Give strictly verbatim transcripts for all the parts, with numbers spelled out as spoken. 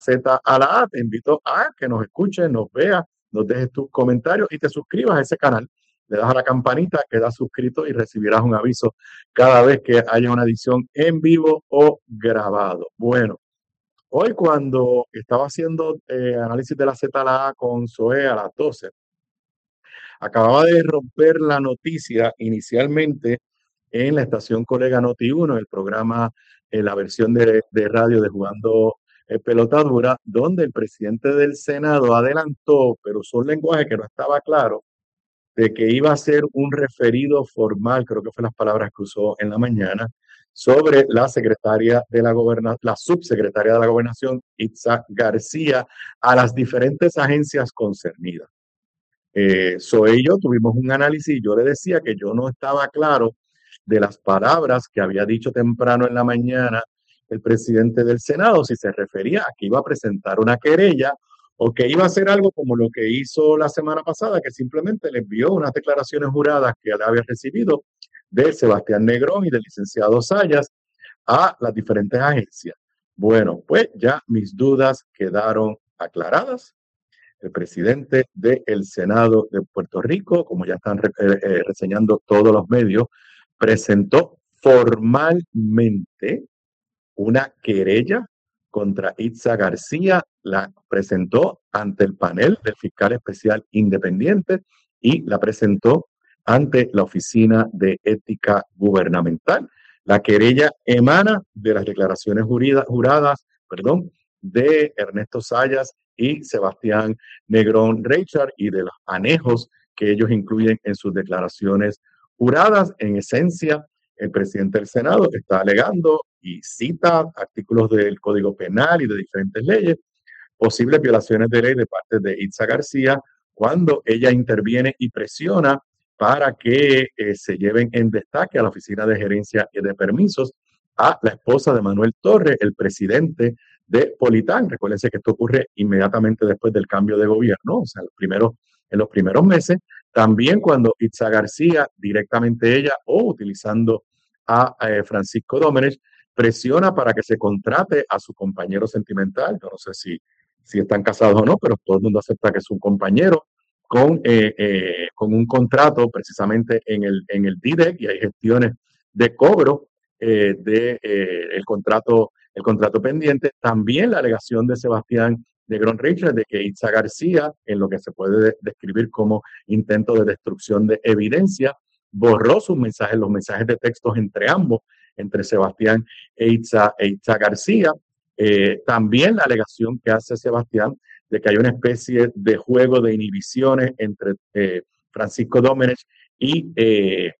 Z a la A. Te invito a que nos escuches, nos veas, nos dejes tus comentarios y te suscribas a ese canal. Le das a la campanita, quedas suscrito y recibirás un aviso cada vez que haya una edición en vivo o grabado. Bueno, hoy cuando estaba haciendo eh, análisis de la Z a la A con Zoe a las doce, acababa de romper la noticia inicialmente en la estación Colega Noti uno, el programa, en la versión de, de radio de Jugando eh, Pelota Dura, donde el presidente del Senado adelantó, pero usó un lenguaje que no estaba claro, de que iba a ser un referido formal, creo que fue las palabras que usó en la mañana, sobre la secretaria de la gobernación, la subsecretaria de la gobernación, Itza García, a las diferentes agencias concernidas. Eh, Zoe y yo tuvimos un análisis y yo le decía que yo no estaba claro de las palabras que había dicho temprano en la mañana el presidente del Senado, si se refería a que iba a presentar una querella o que iba a hacer algo como lo que hizo la semana pasada, que simplemente le envió unas declaraciones juradas que él había recibido de Sebastián Negrón y del licenciado Sayas a las diferentes agencias. Bueno, pues ya mis dudas quedaron aclaradas. El presidente del Senado de Puerto Rico, como ya están re, eh, reseñando todos los medios, presentó formalmente una querella contra Itza García, la presentó ante el panel del fiscal especial independiente y la presentó ante la Oficina de Ética Gubernamental. La querella emana de las declaraciones juradas, juradas perdón, de Ernesto Sayas y Sebastián Negrón Reichard y de los anejos que ellos incluyen en sus declaraciones juradas. En esencia, el presidente del Senado está alegando y cita artículos del Código Penal y de diferentes leyes, posibles violaciones de ley de parte de Itza García cuando ella interviene y presiona para que eh, se lleven en destaque a la Oficina de Gerencia y de Permisos a la esposa de Manuel Torres, el presidente de Politán. Recuérdense que esto ocurre inmediatamente después del cambio de gobierno, o sea, los primeros, en los primeros meses. También cuando Itza García, directamente ella o utilizando a eh, Francisco Domenech, presiona para que se contrate a su compañero sentimental. Yo no sé si, si están casados o no, pero todo el mundo acepta que es un compañero con, eh, eh, con un contrato precisamente en el, en el D I D E C y hay gestiones de cobro eh, de eh, el contrato, el contrato pendiente. También la alegación de Sebastián Negrón Richard de que Itza García, en lo que se puede de, describir como intento de destrucción de evidencia, borró sus mensajes, los mensajes de textos entre ambos, entre Sebastián e Itza, e Itza García. Eh, también la alegación que hace Sebastián de que hay una especie de juego de inhibiciones entre eh, Francisco Domenech y eh,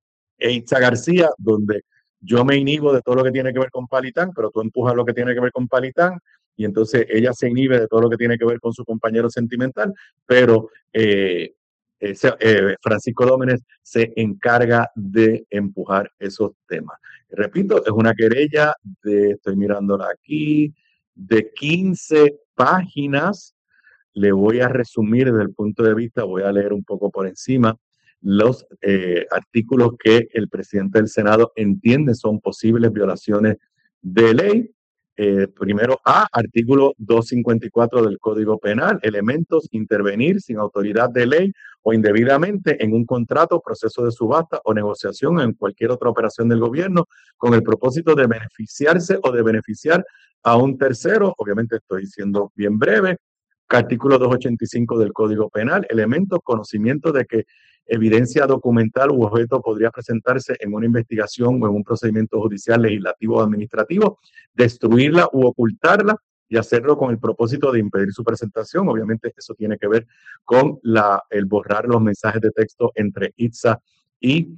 e Itza García, donde yo me inhibo de todo lo que tiene que ver con Palitán, pero tú empujas lo que tiene que ver con Palitán, y entonces ella se inhibe de todo lo que tiene que ver con su compañero sentimental, pero eh, eh, eh, Francisco Domenech se encarga de empujar esos temas. Repito, es una querella de, estoy mirándola aquí, de quince páginas. Le voy a resumir desde el punto de vista, voy a leer un poco por encima, los eh, artículos que el presidente del Senado entiende son posibles violaciones de ley. Eh, primero A, artículo doscientos cincuenta y cuatro del Código Penal, elementos, intervenir sin autoridad de ley o indebidamente en un contrato, proceso de subasta o negociación en cualquier otra operación del gobierno con el propósito de beneficiarse o de beneficiar a un tercero. Obviamente estoy siendo bien breve. Artículo doscientos ochenta y cinco del Código Penal, elementos, conocimiento de que evidencia documental u objeto podría presentarse en una investigación o en un procedimiento judicial, legislativo o administrativo, destruirla u ocultarla y hacerlo con el propósito de impedir su presentación. Obviamente eso tiene que ver con la, el borrar los mensajes de texto entre Itza y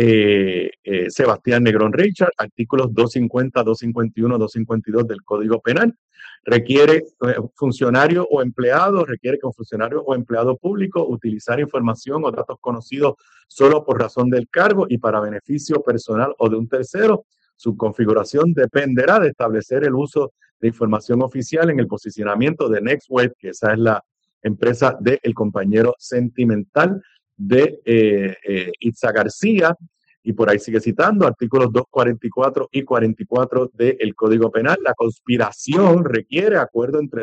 eh, eh, Sebastián Negrón Richard, artículos doscientos cincuenta, doscientos cincuenta y uno, doscientos cincuenta y dos del Código Penal. Requiere eh, funcionario o empleado, requiere que un funcionario o empleado público utilizar información o datos conocidos solo por razón del cargo y para beneficio personal o de un tercero. Su configuración dependerá de establecer el uso de información oficial en el posicionamiento de NextWeb, que esa es la empresa del compañero sentimental de eh, eh, Itza García, y por ahí sigue citando artículos doscientos cuarenta y cuatro y cuarenta y cuatro del Código Penal. La conspiración requiere acuerdo entre